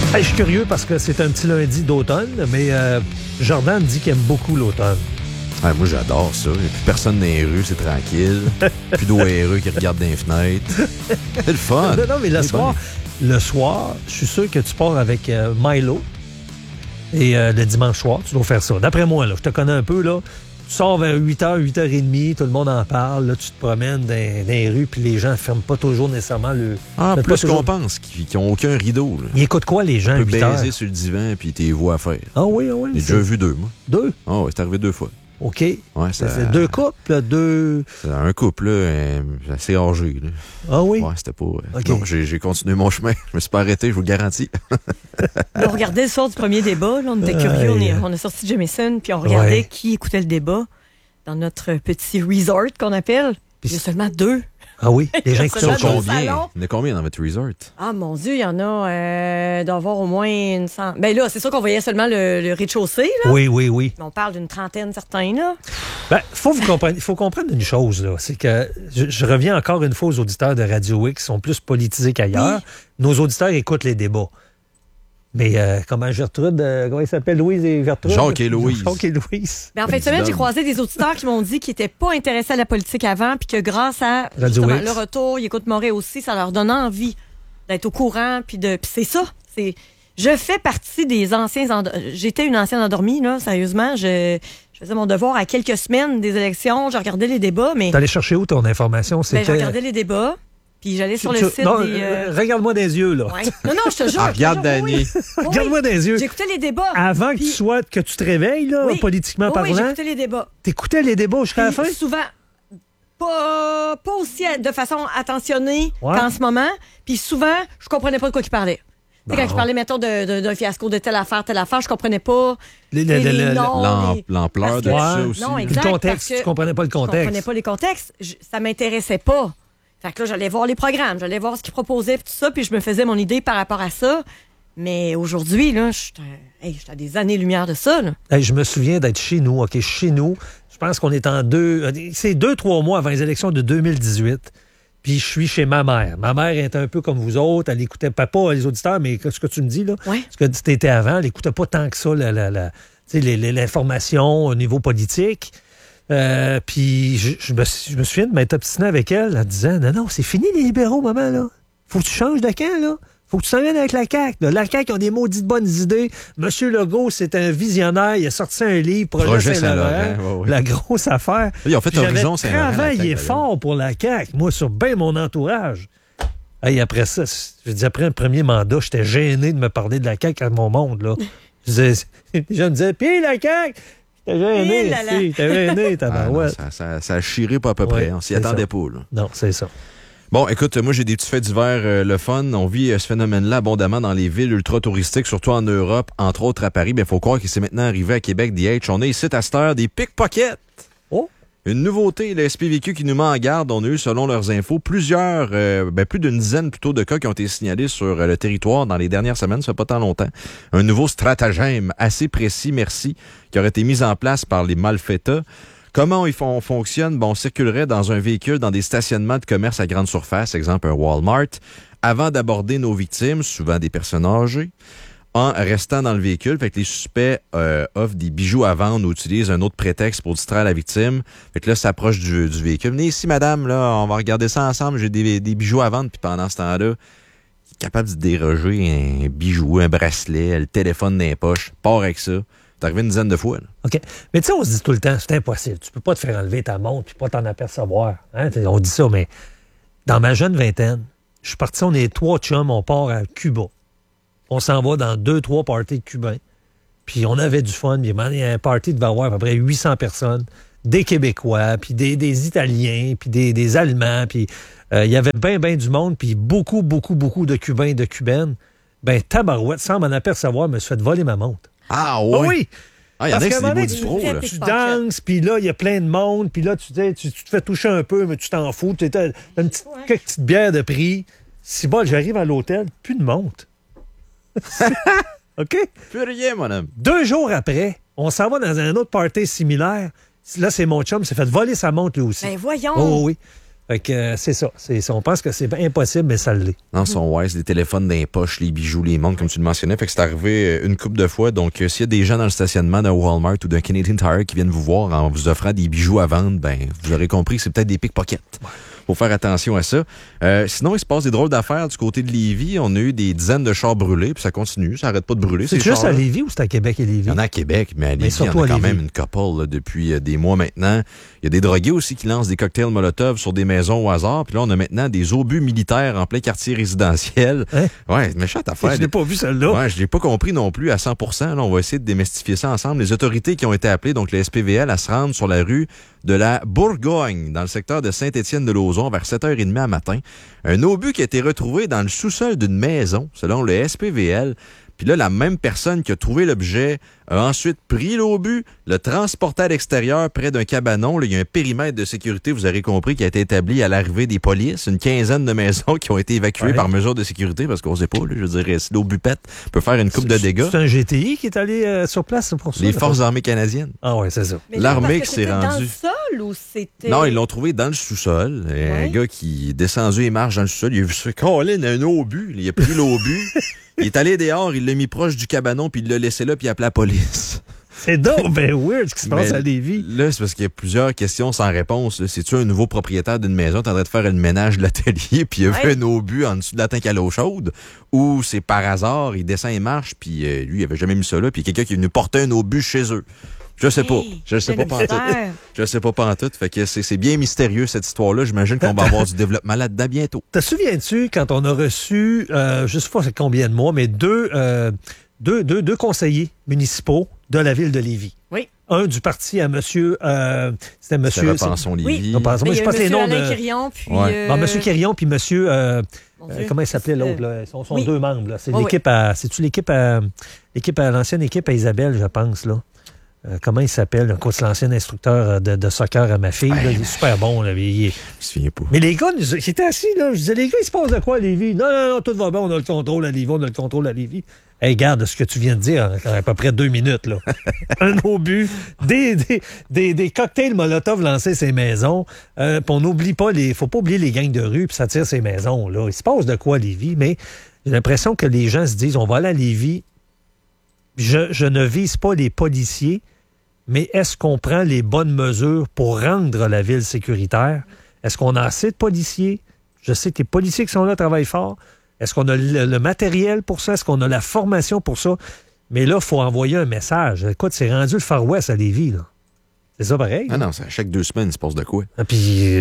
Hey, je suis curieux parce que c'est un petit lundi d'automne, mais Jordan dit qu'il aime beaucoup l'automne. Ouais, moi, j'adore ça. Il n'y a plus personne dans les rues, c'est tranquille. Plus d'ORE qui regardent dans les fenêtres. C'est le fun. Non, mais le soir, je suis sûr que tu pars avec Milo. Et le dimanche soir, tu dois faire ça. D'après moi, là, je te connais un peu, là. Tu sors vers 8h, 8h30, tout le monde en parle. Là, tu te promènes dans les rues, puis les gens ne ferment pas toujours nécessairement le... plus qu'on pense, qui n'ont aucun rideau. Là. Ils écoutent quoi, les gens, à 8h? Tu peux baiser sur le divan, puis t'es voix à faire. Ah oui. J'ai déjà vu 2, moi. 2? Ah oui, c'est arrivé 2 fois. OK. Ouais, c'est 2 couples, 2... C'est un couple, là, assez âgé. Là. Ah oui? Ouais, c'était pas... Okay. Donc, j'ai continué mon chemin. Je me suis pas arrêté, je vous le garantis. On regardait le soir du premier débat. Là, on était curieux. On a sorti Jameson, puis on regardait qui écoutait le débat dans notre petit resort qu'on appelle. Puis il y a seulement 2. Ah oui? Les gens écoutent combien? Il y en a combien dans votre resort? Ah, mon Dieu, il y en a d'avoir au moins une centaine. Ben là, c'est sûr qu'on voyait seulement le rez-de-chaussée, là. Oui. Mais on parle d'une trentaine, certains, là. Ben, il faut comprendre une chose, là. C'est que je reviens encore une fois aux auditeurs de Radio X qui sont plus politisés qu'ailleurs. Oui. Nos auditeurs écoutent les débats. Mais comment Gertrude, comment il s'appelle, Louise et Gertrude? Jacques et Louise. Ben, en fin de semaine, j'ai croisé des auditeurs qui m'ont dit qu'ils n'étaient pas intéressés à la politique avant, puis que grâce à le retour, ils écoutent Moret aussi, ça leur donne envie d'être au courant, puis c'est ça. Je fais partie des anciens... J'étais une ancienne endormie, là, sérieusement. Je faisais mon devoir à quelques semaines des élections, je regardais les débats, mais... T'allais chercher où ton information? Ben, je regardais les débats. Puis j'allais sur le site des... Regarde-moi dans les yeux, là. Ouais. Non, je te jure. Regarde, Dani. Regarde-moi dans les yeux. J'écoutais les débats. Avant que tu te réveilles, là, politiquement parlant. Oui, j'écoutais les débats. T'écoutais les débats jusqu'à la fin? Souvent, pas aussi de façon attentionnée qu'en ce moment. Puis souvent, je comprenais pas de quoi ils parlaient. Bon. Quand je parlais, mettons, d'un fiasco de telle affaire, je comprenais pas l'ampleur de ça aussi. Non, exact, le contexte, tu comprenais pas le contexte. Je comprenais pas les contextes. Ça m'intéressait pas. Fait que là, j'allais voir les programmes, j'allais voir ce qu'ils proposaient, tout ça, puis je me faisais mon idée par rapport à ça. Mais aujourd'hui, là, j'étais à des années-lumière de ça. Là. Hey, je me souviens d'être chez nous, OK? Chez nous, je pense qu'on est c'est 2-3 mois avant les élections de 2018. Puis je suis chez ma mère. Ma mère est un peu comme vous autres. Elle écoutait pas les auditeurs, mais ce que tu me dis, là, ce que tu étais avant, elle n'écoutait pas tant que ça l'information au niveau politique. Puis je me souviens de m'être obstiné avec elle en disant non, c'est fini les libéraux, maman, là. Faut que tu changes de camp, là. Faut que tu t'en viennes avec la CAQ. Là. La CAQ ont des maudites bonnes idées. Monsieur Legault, c'est un visionnaire. Il a sorti un livre, Projet Saint-Laurent. La grosse affaire. Ils ont fait Horizon Saint-Laurent. Travaillé fort pour la CAQ, moi, sur bien mon entourage. Hey, après ça, je dis après un premier mandat, j'étais gêné de me parler de la CAQ à mon monde, là. Je me disais, puis la CAQ! T'es gêné, tabarouette. Ça a chiré pas à peu près. On s'y attendait pas. Là. Non, c'est ça. Bon, écoute, moi, j'ai des petits faits divers, le fun. On vit ce phénomène-là abondamment dans les villes ultra-touristiques, surtout en Europe, entre autres à Paris. Il faut croire qu'il s'est maintenant arrivé à Québec, DH. On est ici à cette heure des pickpockets. Oh! Une nouveauté, le SPVQ qui nous met en garde. On a eu, selon leurs infos, plus d'une dizaine plutôt de cas qui ont été signalés sur le territoire dans les dernières semaines, ça fait pas tant longtemps. Un nouveau stratagème assez précis, merci, qui aurait été mis en place par les malfaiteurs. Comment on fonctionne? Bon, on circulerait dans un véhicule dans des stationnements de commerce à grande surface, exemple un Walmart, avant d'aborder nos victimes, souvent des personnes âgées, en restant dans le véhicule. Fait que les suspects offrent des bijoux à vendre ou utilisent un autre prétexte pour distraire la victime. Fait que là, s'approche du véhicule. Venez ici, madame, là, on va regarder ça ensemble. J'ai des bijoux à vendre. Puis pendant ce temps-là, il est capable de déroger un bijou, un bracelet, le téléphone dans les poches, part avec ça. C'est arrivé une dizaine de fois. Là. OK. Mais tu sais, on se dit tout le temps, c'est impossible. Tu peux pas te faire enlever ta montre puis pas t'en apercevoir. Hein? On dit ça, mais dans ma jeune vingtaine, je suis parti, on est 3 chums, on part à Cuba. On s'en va dans 2-3 parties de Cubains. Puis on avait du fun. Il y a un party devait avoir à peu près 800 personnes, des Québécois, puis des Italiens, puis des Allemands. Puis il y avait bien du monde, puis beaucoup de Cubains et de Cubaines. Ben tabarouette, sans m'en apercevoir, me suis fait voler ma montre. Ah oui? Oui! Ah, il y en a qui c'est des maudits pros, là. Tu danses, puis là, il y a plein de monde, puis là, tu te fais toucher un peu, mais tu t'en fous. Tu as quelques petites bières de prix. Si bon, j'arrive à l'hôtel, plus de montre. OK? Plus rien, mon homme. 2 jours après, on s'en va dans un autre party similaire. Là, c'est mon chum, s'est fait voler sa montre, lui aussi. Ben voyons! Oh oui. Fait que c'est ça. On pense que c'est impossible, mais ça l'est. Non, sont Wise, les téléphones dans les poches, les bijoux, les montres, comme tu le mentionnais. Fait que c'est arrivé une couple de fois. Donc, s'il y a des gens dans le stationnement d'un Walmart ou d'un Canadian Tire qui viennent vous voir en vous offrant des bijoux à vendre, ben, vous aurez compris que c'est peut-être des pickpockets. Faut faire attention à ça. Sinon, il se passe des drôles d'affaires du côté de Lévis. On a eu des dizaines de chars brûlés, puis ça continue. Ça arrête pas de brûler. C'est juste à Lévis ou c'est à Québec et Lévis? Il y en a à Québec, mais à Lévis, il y en a quand même une couple là, depuis des mois maintenant. Il y a des drogués aussi qui lancent des cocktails Molotov sur des maisons au hasard. Puis là, on a maintenant des obus militaires en plein quartier résidentiel. Hein? Ouais, méchante affaire. Je n'ai pas vu celle-là. Ouais, je l'ai pas compris non plus à 100%. Là, on va essayer de démystifier ça ensemble. Les autorités qui ont été appelées, donc le SPVL, à se rendre sur la rue de la Bourgogne, dans le secteur de Saint-Étienne-de-Lauzon, vers 7h30 à matin. Un obus qui a été retrouvé dans le sous-sol d'une maison, selon le SPVL. Puis là, la même personne qui a trouvé l'objet a ensuite pris l'obus, le transporté à l'extérieur près d'un cabanon. Là, il y a un périmètre de sécurité, vous aurez compris, qui a été établi à l'arrivée des polices. Une quinzaine de maisons qui ont été évacuées par mesure de sécurité, parce qu'on sait pas, là, je dirais, si l'obus pète, peut faire une coupe de dégâts. C'est un GTI qui est allé sur place pour ça? Les Forces armées canadiennes. Ah ouais, c'est ça. L'armée qui s'est rendue. Dans le sol ou c'était... Non, ils l'ont trouvé dans le sous-sol. Un gars qui est descendu et marche dans le sous-sol, il a vu ça. Colin, un obus. Il a pris l'obus. Il est allé dehors, il l'a mis proche du cabanon, puis il l'a laissé là, puis il a appelé la police. C'est donc ben weird ce qui se passe à Lévis. Là, c'est parce qu'il y a plusieurs questions sans réponse. C'est-tu un nouveau propriétaire d'une maison, t'es en train de faire le ménage de l'atelier, puis il a vu un obus en dessous de la tank à l'eau chaude, ou c'est par hasard, il descend et marche, puis lui, il avait jamais mis ça là, puis quelqu'un qui est venu porter un obus chez eux. Je sais pas. Je sais pas pantoute. Je sais pas pantoute. Fait que c'est bien mystérieux, cette histoire-là. J'imagine qu'on va avoir du développement là-dedans bientôt. Te souviens-tu, quand on a reçu, je sais pas c'est combien de mois, mais deux conseillers municipaux de la ville de Lévis? Oui. Un du parti à monsieur... c'était monsieur... Repensons Lévis. Oui. Non, moi, je pense les noms Alain Quirion, puis... monsieur Quirion, puis monsieur... comment il s'appelait l'autre? Là? Ils sont deux membres. Là. C'est l'équipe à... C'est-tu l'équipe à l'ancienne équipe à Isabelle, je pense, là? Comment il s'appelle? C'est l'ancien instructeur de soccer à ma fille. Là, il est super bon. Là, je me souviens pas. Mais les gars, ils étaient assis. Là, je disais, les gars, il se passe de quoi à Lévis? Non, tout va bien. On a le contrôle à Lévis. Hey, garde ce que tu viens de dire en à peu près 2 minutes. Là. Un obus, des cocktails Molotov lancés ces maisons. Puis on n'oublie pas faut pas oublier les gangs de rue, puis ça tire ces maisons. Là. Il se passe de quoi à Lévis? Mais j'ai l'impression que les gens se disent, on va aller à Lévis. Je ne vise pas les policiers, mais est-ce qu'on prend les bonnes mesures pour rendre la ville sécuritaire? Est-ce qu'on a assez de policiers? Je sais que les policiers qui sont là travaillent fort. Est-ce qu'on a le matériel pour ça? Est-ce qu'on a la formation pour ça? Mais là, il faut envoyer un message. Écoute, c'est rendu le Far West à Lévis, là. C'est ça pareil? Ah non, c'est à chaque 2 semaines, il se passe de quoi? Ah, puis,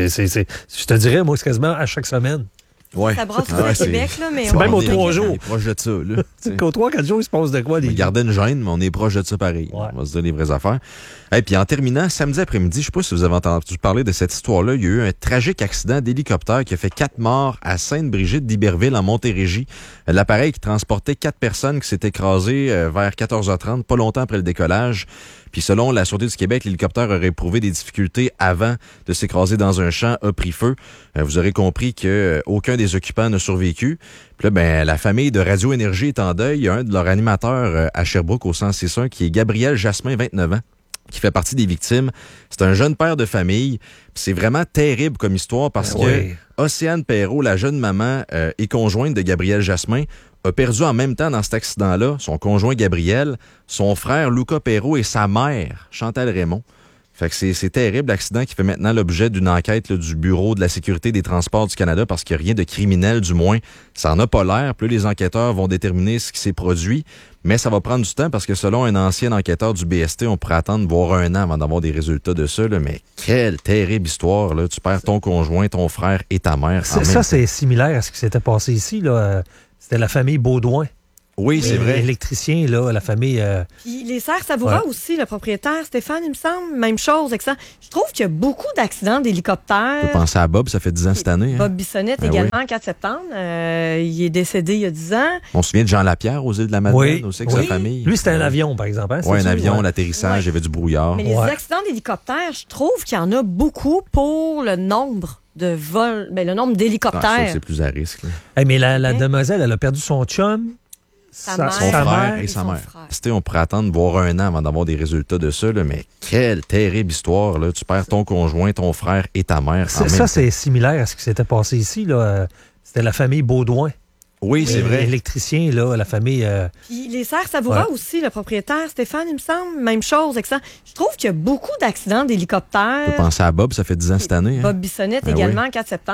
je te dirais, moi, c'est quasiment à chaque semaine. Ouais. Ça brasse à Québec, là, mais... C'est même aux 3 jours. On est proche de ça, là. Qu'aux 3-4 jours, il se passe de quoi? On gardait une gêne, mais on est proche de ça pareil. Ouais. On va se dire les vraies affaires. Et puis en terminant, samedi après-midi, je sais pas si vous avez entendu parler de cette histoire-là, il y a eu un tragique accident d'hélicoptère qui a fait 4 morts à Sainte-Brigitte d'Iberville, en Montérégie. L'appareil qui transportait 4 personnes qui s'est écrasé vers 14h30, pas longtemps après le décollage. Puis selon la Sûreté du Québec, l'hélicoptère aurait éprouvé des difficultés avant de s'écraser dans un champ, a pris feu. Vous aurez compris qu'aucun des occupants n'a survécu. Puis là, la famille de Radio Énergie est en deuil. Il y a un de leurs animateurs à Sherbrooke au 106.1 qui est Gabriel Jasmin, 29 ans, qui fait partie des victimes. C'est un jeune père de famille. C'est vraiment terrible comme histoire parce que Océane Perrault, la jeune maman et conjointe de Gabriel Jasmin, a perdu en même temps dans cet accident-là son conjoint Gabriel, son frère Luca Perrault et sa mère, Chantal Raymond. Fait que c'est terrible, l'accident qui fait maintenant l'objet d'une enquête là, du Bureau de la sécurité des transports du Canada parce qu'il n'y a rien de criminel, du moins. Ça en a pas l'air. Plus les enquêteurs vont déterminer ce qui s'est produit. Mais ça va prendre du temps parce que selon un ancien enquêteur du BST, on pourrait attendre voir 1 an avant d'avoir des résultats de ça. Là. Mais quelle terrible histoire. Là. Tu perds ton conjoint, ton frère et ta mère. Ça, c'est similaire à ce qui s'était passé ici. Là. C'était la famille Baudouin. Oui, c'est vrai. Électricien, là, la famille... Puis les Serres Savoura aussi, le propriétaire, Stéphane, il me semble, même chose. Je trouve qu'il y a beaucoup d'accidents d'hélicoptères. Tu peux penser à Bob, ça fait 10 ans cette année. Bob Bissonnette également, 4 septembre. Il est décédé il y a 10 ans. On se souvient de Jean Lapierre aux îles de la Madeleine aussi, avec sa famille. Lui, c'était un avion, par exemple. Hein, un avion, l'atterrissage, il y avait du brouillard. Mais les accidents d'hélicoptères, je trouve qu'il y en a beaucoup pour le nombre de vols, le nombre d'hélicoptères. Ça, c'est plus à risque. Hey, mais la demoiselle, elle a perdu son chum. Sa Son mère frère et son sa mère. frère. C'était, on pourrait attendre voir 1 an avant d'avoir des résultats de ça, là, mais quelle terrible histoire. Là. Tu perds ton conjoint, ton frère et ta mère. Ça, c'est similaire à ce qui s'était passé ici. Là. C'était la famille Baudouin. Oui, c'est vrai. Électricien, là, la famille... Puis les serres Savoura aussi, le propriétaire, Stéphane, il me semble, même chose. Je trouve qu'il y a beaucoup d'accidents d'hélicoptères. Tu peux penser à Bob, ça fait 10 ans cette année. Bob Bissonnette Ben également, 4 septembre.